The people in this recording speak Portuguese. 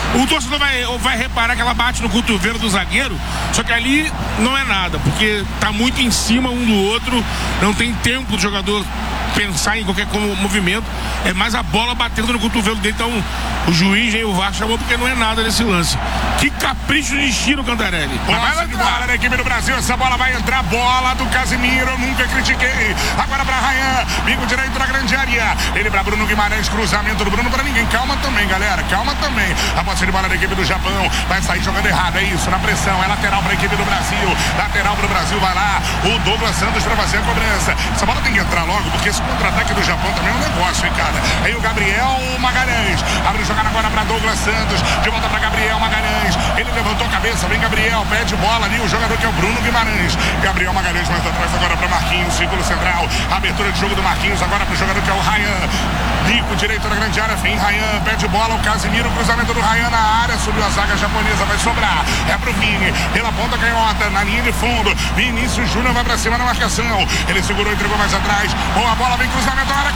O torcedor vai reparar que ela bate no cotovelo do zagueiro, só que ali não é nada, porque tá muito em cima um do outro, não tem tempo do jogador pensar em qualquer movimento, é mais a bola batendo no cotovelo dele. Então o juiz e o VAR chamou porque não é nada nesse lance. Que capricho de estilo, Cantarelli. Vai bola da equipe do Brasil, essa bola vai entrar, bola do Casimiro, eu nunca critiquei. Agora pra Ryan, bico direito na grande área, ele pra Bruno Guimarães, cruzamento do Bruno pra ninguém, calma também, galera, calma também. A posse de bola da equipe do Japão, vai sair jogando errado, é isso, na pressão, é lateral pra equipe do Brasil, lateral pro Brasil, vai lá, o Douglas Santos pra fazer a cobrança. Essa bola tem que entrar logo, porque esse contra-ataque do Japão também é um negócio, hein, cara. Aí o Gabriel Magalhães, abre jogada agora pra Douglas Santos, de volta pra Gabriel Magalhães, ele levantou a cabeça, vem Gabriel, pede bola ali, o jogador que é o Bruno Guimarães, Gabriel Magalhães mais atrás agora pra Marquinhos, círculo central, abertura de jogo do Marquinhos, agora pro jogador que é o Ryan, bico direito na grande área, vem Ryan, pede bola, o Casimiro, cruzamento do Ryan na área, subiu a zaga japonesa, vai sobrar, é pro Vini, pela ponta canhota, na linha de fundo, Vinícius Júnior vai pra cima na marcação, ele segurou, entregou mais atrás, boa bola, vem cruzamento na área,